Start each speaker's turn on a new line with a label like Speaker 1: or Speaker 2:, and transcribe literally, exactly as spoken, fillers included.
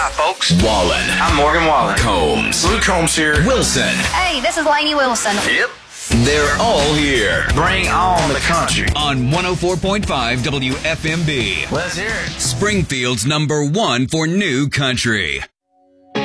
Speaker 1: Hi, folks.
Speaker 2: Wallen.
Speaker 1: I'm Morgan Wallen.
Speaker 2: Combs.
Speaker 1: Luke Combs here.
Speaker 2: Wilson.
Speaker 3: Hey, this is Lainey Wilson.
Speaker 1: Yep.
Speaker 2: They're all here.
Speaker 1: Bring on the country.
Speaker 2: On one oh four point five W F M B.
Speaker 1: Let's hear it.
Speaker 2: Springfield's number one for new country.